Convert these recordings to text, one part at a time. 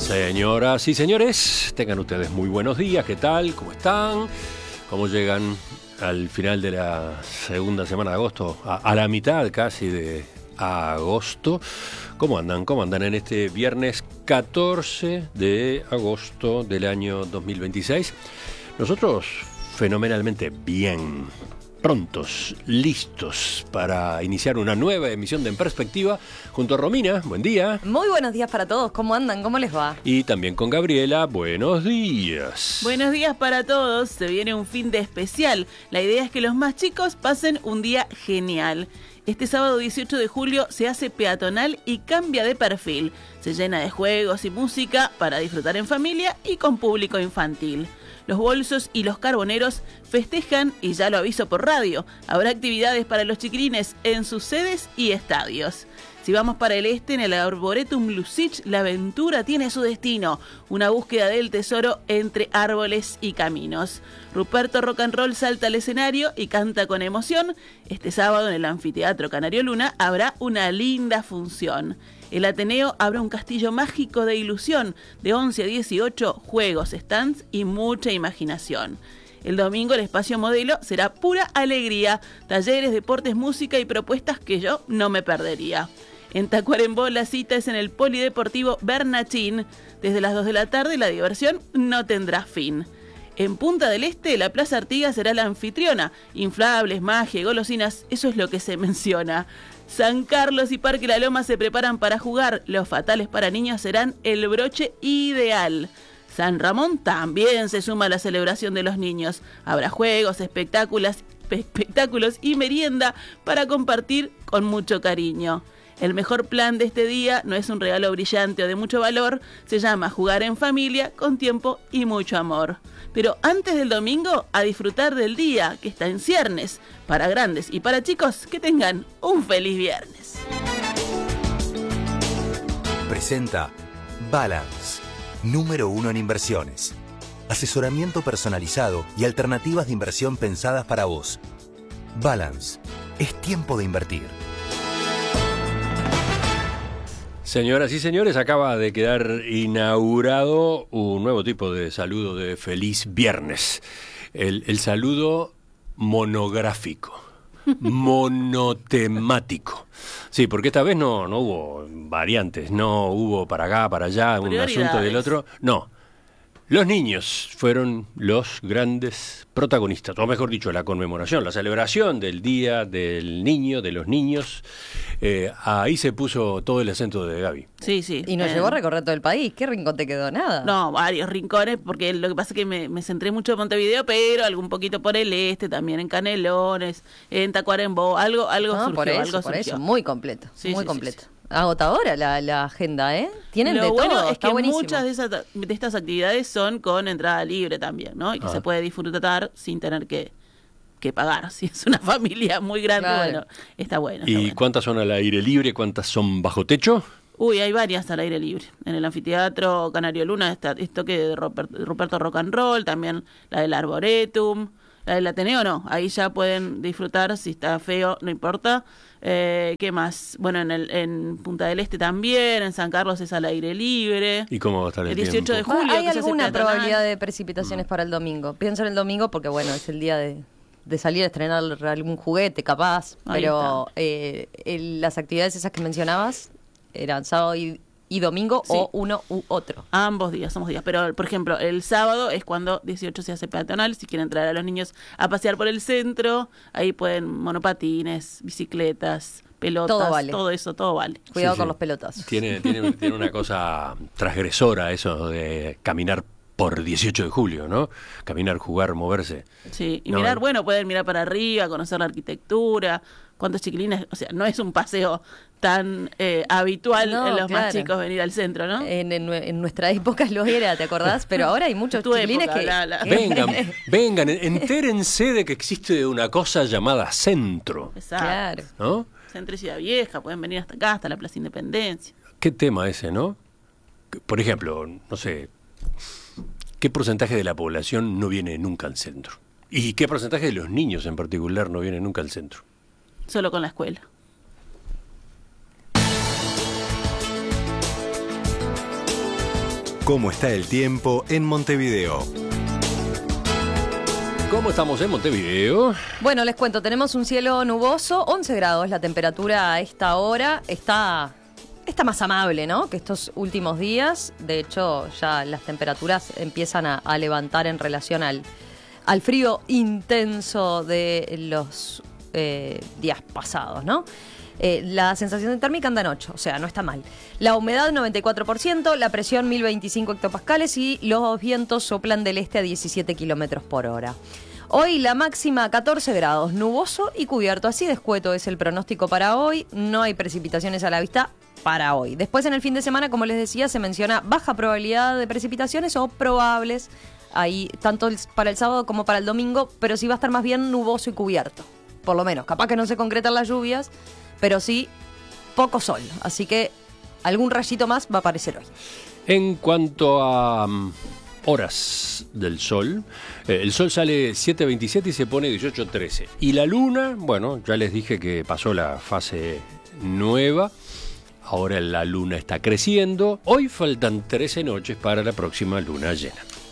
Señoras y señores, tengan ustedes muy buenos días. ¿Qué tal? ¿Cómo están? ¿Cómo llegan al final de la segunda semana de agosto? A la mitad casi de agosto. ¿Cómo andan? ¿Cómo andan en este viernes 14 de agosto del año 2026? Nosotros fenomenalmente bien. Prontos, listos para iniciar una nueva emisión de En Perspectiva junto a Romina. Buen día. Muy buenos días para todos. ¿Cómo andan? ¿Cómo les va? Y también con Gabriela. Buenos días. Buenos días para todos. Se viene un fin de especial. La idea es que los más chicos pasen un día genial. Este sábado 18 de julio se hace peatonal y cambia de perfil. Se llena de juegos y música para disfrutar en familia y con público infantil. Los bolsos y los carboneros festejan, y ya lo aviso por radio, habrá actividades para los chiquilines en sus sedes y estadios. Si vamos para el este, en el Arboretum Lusich, la aventura tiene su destino, una búsqueda del tesoro entre árboles y caminos. Ruperto Rock and Roll salta al escenario y canta con emoción. Este sábado en el Anfiteatro Canario Luna habrá una linda función. El Ateneo abre un castillo mágico de ilusión, de 11 a 18, juegos, stands y mucha imaginación. El domingo el espacio modelo será pura alegría, talleres, deportes, música y propuestas que yo no me perdería. En Tacuarembó la cita es en el Polideportivo Bernachín. Desde las 2 de la tarde la diversión no tendrá fin. En Punta del Este, la Plaza Artigas será la anfitriona. Inflables, magia y golosinas, eso es lo que se menciona. San Carlos y Parque La Loma se preparan para jugar. Los fatales para niños serán el broche ideal. San Ramón también se suma a la celebración de los niños. Habrá juegos, espectáculos y merienda para compartir con mucho cariño. El mejor plan de este día no es un regalo brillante o de mucho valor, se llama jugar en familia, con tiempo y mucho amor. Pero antes del domingo, a disfrutar del día, que está en ciernes. Para grandes y para chicos, que tengan un feliz viernes. Presenta Balance, número 1 en inversiones. Asesoramiento personalizado y alternativas de inversión pensadas para vos. Balance, es tiempo de invertir. Señoras y señores, acaba de quedar inaugurado un nuevo tipo de saludo de feliz viernes. El saludo monográfico, monotemático. Sí, porque esta vez no hubo variantes, no hubo para acá, para allá, un asunto del otro. No. Los niños fueron los grandes protagonistas, o mejor dicho, la conmemoración, la celebración del Día del Niño, de los niños. Ahí se puso todo el acento de Gaby. Sí, sí. Y nos llevó a recorrer todo el país. ¿Qué rincón te quedó? Nada. No, varios rincones, porque lo que pasa es que me centré mucho en Montevideo, pero algún poquito por el este, también en Canelones, en Tacuarembó, algo surgió. Por eso, muy completo, sí, muy sí, completo. Sí. Agotadora la agenda, ¿eh? Tienen lo de bueno todo, es está que buenísimo. muchas de estas actividades son con entrada libre también, ¿no? Y que se puede disfrutar sin tener que pagar. Si es una familia muy grande, claro. Bueno, está bueno. ¿Y bueno. cuántas son al aire libre? ¿Cuántas son bajo techo? Uy, hay varias al aire libre. En el Anfiteatro Canario Luna está esto que de Ruperto Rock and Roll, también la del Arboretum, la del Ateneo no. Ahí ya pueden disfrutar, si está feo, no importa. ¿Qué más? Bueno, en Punta del Este también, en San Carlos es al aire libre. ¿Y cómo va a estar el 18 de tiempo? julio. ¿Hay que se hace alguna peatonal. probabilidad de precipitaciones para el domingo? Pienso en el domingo porque, bueno, es el día de salir a estrenar algún juguete, capaz. Ahí Pero las actividades esas que mencionabas eran sábado y domingo, Sí. o uno u otro. Ambos días, somos días. Pero, por ejemplo, el sábado es cuando 18 se hace peatonal. Si quieren traer a los niños a pasear por el centro, ahí pueden monopatines, bicicletas, pelotas, Todo vale. todo eso, todo vale. Cuidado Sí, con sí. los pelotazos. Tiene una cosa transgresora eso de caminar por 18 de julio, ¿no? Caminar, jugar, moverse. Sí, y No, mirar, bueno, pueden mirar para arriba, conocer la arquitectura, cuántos chiquilines, o sea, no es un paseo tan habitual No, en los más claro. chicos venir al centro, ¿no? En nuestra época lo era, ¿te acordás? Pero ahora hay muchos Tu chiquilines época, que... Vengan, entérense de que existe una cosa llamada centro, Exacto. Claro. ¿no? Centro y Ciudad Vieja, pueden venir hasta acá, hasta la Plaza Independencia. ¿Qué tema ese, no? Por ejemplo, no sé, ¿qué porcentaje de la población no viene nunca al centro? ¿Y qué porcentaje de los niños en particular no vienen nunca al centro? Solo con la escuela. ¿Cómo está el tiempo en Montevideo? ¿Cómo estamos en Montevideo? Bueno, les cuento, tenemos un cielo nuboso, 11 grados la temperatura a esta hora. Está más amable, ¿no?, que estos últimos días. De hecho, ya las temperaturas empiezan a levantar en relación al frío intenso de los días pasados, ¿no? La sensación térmica anda en 8, o sea, no está mal. La humedad 94%, la presión 1025 hectopascales y los vientos soplan del este a 17 kilómetros por hora. Hoy la máxima 14 grados, nuboso y cubierto. Así de escueto es el pronóstico para hoy. No hay precipitaciones a la vista para hoy. Después en el fin de semana, como les decía, se menciona baja probabilidad de precipitaciones o probables. Ahí tanto para el sábado como para el domingo, pero sí va a estar más bien nuboso y cubierto. Por lo menos, capaz que no se concretan las lluvias, pero sí poco sol. Así que algún rayito más va a aparecer hoy. En cuanto a horas del sol, el sol sale 7:27 y se pone 18:13. Y la luna, bueno, ya les dije que pasó la fase nueva. Ahora la luna está creciendo. Hoy faltan 13 noches para la próxima luna llena.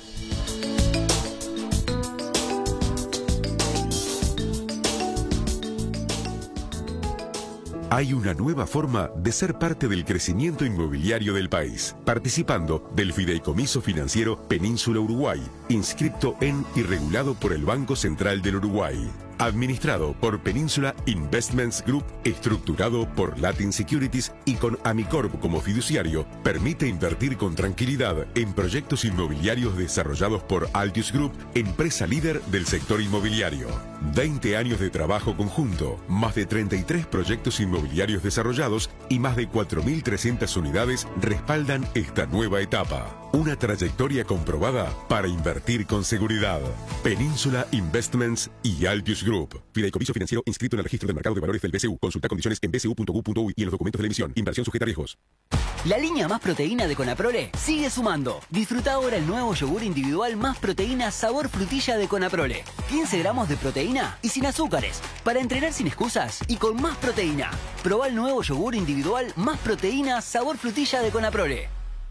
Hay una nueva forma de ser parte del crecimiento inmobiliario del país, participando del Fideicomiso Financiero Península Uruguay, inscripto en y regulado por el Banco Central del Uruguay. Administrado por Península Investments Group, estructurado por Latin Securities y con Amicorp como fiduciario, permite invertir con tranquilidad en proyectos inmobiliarios desarrollados por Altius Group, empresa líder del sector inmobiliario. 20 años de trabajo conjunto, más de 33 proyectos inmobiliarios desarrollados y más de 4.300 unidades respaldan esta nueva etapa. Una trayectoria comprobada para invertir con seguridad. Península Investments y Altius Group. Fideicomiso financiero inscrito en el registro del mercado de valores del BCU. Consulta condiciones en bcu.gov.uy y en los documentos de la emisión. Inversión sujeta a riesgos. La línea Más Proteína de Conaprole sigue sumando. Disfruta ahora el nuevo yogur individual Más Proteína sabor frutilla de Conaprole. 15 gramos de proteína y sin azúcares. Para entrenar sin excusas y con más proteína. Probá el nuevo yogur individual Más Proteína sabor frutilla de Conaprole.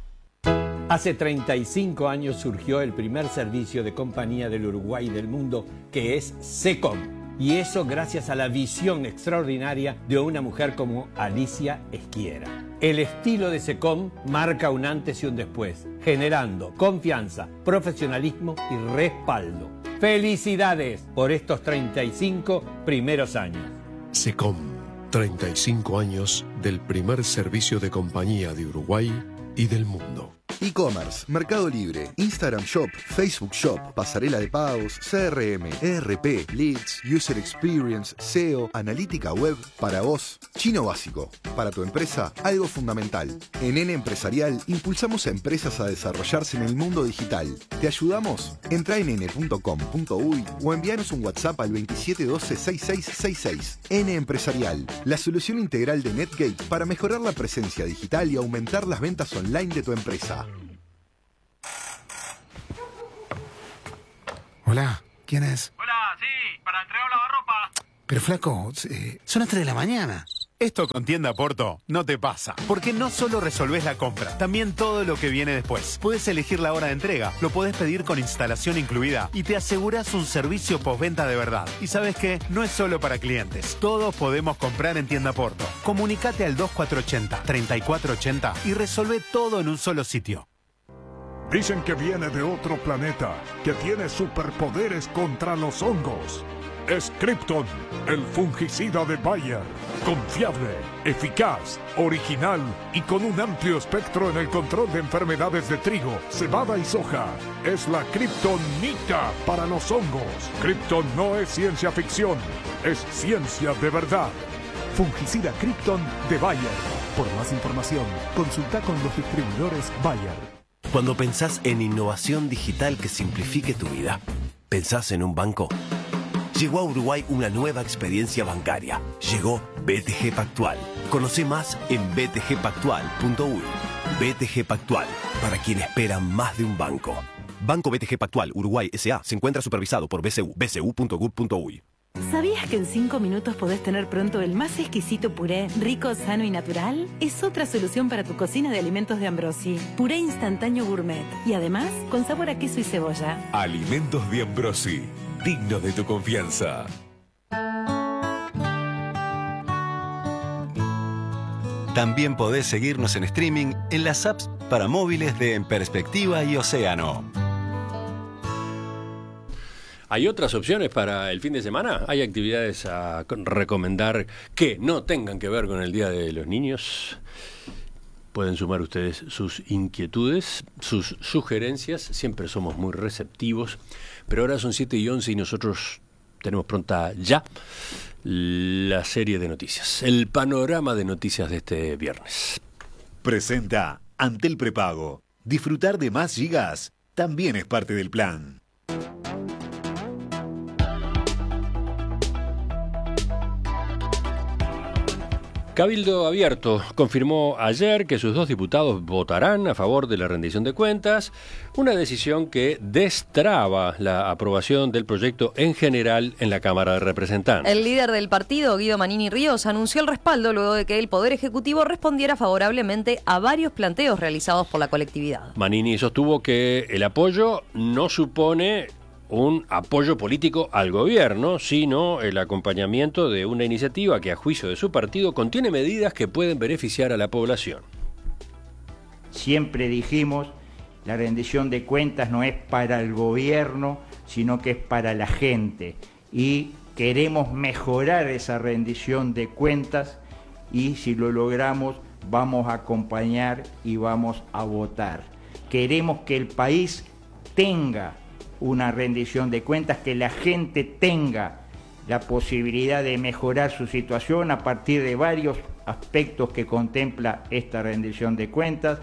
Hace 35 años surgió el primer servicio de compañía del Uruguay y del mundo, que es SECOM. Y eso gracias a la visión extraordinaria de una mujer como Alicia Esquiera. El estilo de SECOM marca un antes y un después, generando confianza, profesionalismo y respaldo. ¡Felicidades por estos 35 primeros años! SECOM, 35 años del primer servicio de compañía de Uruguay y del mundo. E-commerce, Mercado Libre, Instagram Shop, Facebook Shop, pasarela de pagos, CRM, ERP, Leads, User Experience, SEO, analítica web, para vos, chino básico. Para tu empresa, algo fundamental. En N Empresarial impulsamos a empresas a desarrollarse en el mundo digital. ¿Te ayudamos? Entra en n.com.uy o envíanos un WhatsApp al 2712-6666. N Empresarial, la solución integral de Netgate para mejorar la presencia digital y aumentar las ventas online de tu empresa. Hola, ¿quién es? Hola, sí, para entregar lavarropa. Pero flaco, son las 3 de la mañana. Esto con Tienda Porto no te pasa, porque no solo resolvés la compra, también todo lo que viene después. Puedes elegir la hora de entrega, lo podés pedir con instalación incluida y te aseguras un servicio postventa de verdad. Y ¿sabes qué? No es solo para clientes, todos podemos comprar en Tienda Porto. Comunicate al 2480-3480 y resolvé todo en un solo sitio. Dicen que viene de otro planeta, que tiene superpoderes contra los hongos. Es Krypton, el fungicida de Bayer. Confiable, eficaz, original y con un amplio espectro en el control de enfermedades de trigo, cebada y soja. Es la Kryptonita para los hongos. Krypton no es ciencia ficción, es ciencia de verdad. Fungicida Krypton de Bayer. Por más información, consulta con los distribuidores Bayer. Cuando pensás en innovación digital que simplifique tu vida, ¿pensás en un banco? Llegó a Uruguay una nueva experiencia bancaria. Llegó BTG Pactual. Conoce más en btgpactual.uy. BTG Pactual, para quien espera más de un banco. Banco BTG Pactual Uruguay S.A. se encuentra supervisado por BCU, bcu.gov.uy. ¿Sabías que en 5 minutos podés tener pronto el más exquisito puré, rico, sano y natural? Es otra solución para tu cocina de alimentos de Ambrosi. Puré instantáneo gourmet. Y además, con sabor a queso y cebolla. Alimentos de Ambrosi. Dignos de tu confianza. También podés seguirnos en streaming en las apps para móviles de En Perspectiva y Océano. ¿Hay otras opciones para el fin de semana? ¿Hay actividades a recomendar que no tengan que ver con el Día de los Niños? Pueden sumar ustedes sus inquietudes, sus sugerencias. Siempre somos muy receptivos. Pero ahora son 7:11 y nosotros tenemos pronta ya la serie de noticias. El panorama de noticias de este viernes. Presenta Antel Prepago. Disfrutar de más gigas también es parte del plan. Cabildo Abierto confirmó ayer que sus 2 diputados votarán a favor de la rendición de cuentas, una decisión que destraba la aprobación del proyecto en general en la Cámara de Representantes. El líder del partido, Guido Manini Ríos, anunció el respaldo luego de que el Poder Ejecutivo respondiera favorablemente a varios planteos realizados por la colectividad. Manini sostuvo que el apoyo no supone un apoyo político al gobierno, sino el acompañamiento de una iniciativa que, a juicio de su partido, contiene medidas que pueden beneficiar a la población. Siempre dijimos, la rendición de cuentas no es para el gobierno, sino que es para la gente. Y queremos mejorar esa rendición de cuentas y si lo logramos vamos a acompañar y vamos a votar. Queremos que el país tenga una rendición de cuentas, que la gente tenga la posibilidad de mejorar su situación a partir de varios aspectos que contempla esta rendición de cuentas.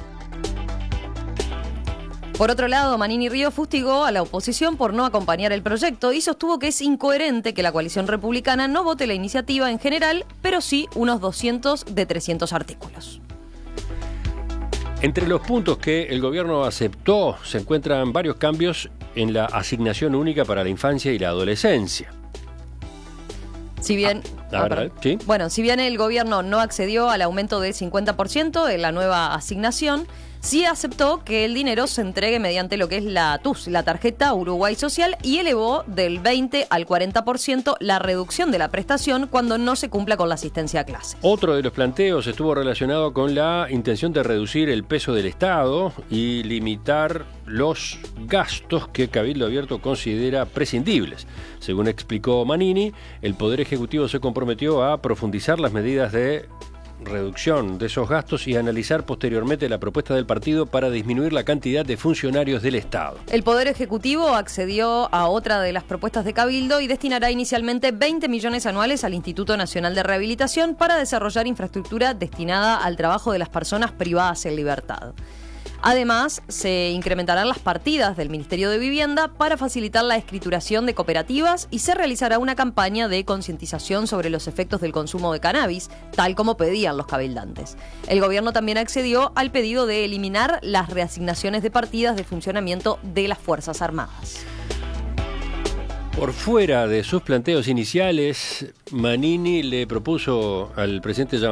Por otro lado, Manini Ríos fustigó a la oposición por no acompañar el proyecto y sostuvo que es incoherente que la coalición republicana no vote la iniciativa en general, pero sí unos 200 de 300 artículos. Entre los puntos que el gobierno aceptó se encuentran varios cambios en la asignación única para la infancia y la adolescencia. Si bien, ¿sí? Bueno, si bien el gobierno no accedió al aumento del 50% de la nueva asignación, sí aceptó que el dinero se entregue mediante lo que es la TUS, la tarjeta Uruguay Social, y elevó del 20 al 40% la reducción de la prestación cuando no se cumpla con la asistencia a clases. Otro de los planteos estuvo relacionado con la intención de reducir el peso del Estado y limitar los gastos que Cabildo Abierto considera prescindibles. Según explicó Manini, el Poder Ejecutivo se comprometió a profundizar las medidas de reducción de esos gastos y analizar posteriormente la propuesta del partido para disminuir la cantidad de funcionarios del Estado. El Poder Ejecutivo accedió a otra de las propuestas de Cabildo y destinará inicialmente 20 millones anuales al Instituto Nacional de Rehabilitación para desarrollar infraestructura destinada al trabajo de las personas privadas en libertad. Además, se incrementarán las partidas del Ministerio de Vivienda para facilitar la escrituración de cooperativas y se realizará una campaña de concientización sobre los efectos del consumo de cannabis, tal como pedían los cabildantes. El gobierno también accedió al pedido de eliminar las reasignaciones de partidas de funcionamiento de las Fuerzas Armadas. Por fuera de sus planteos iniciales, Manini le propuso al presidente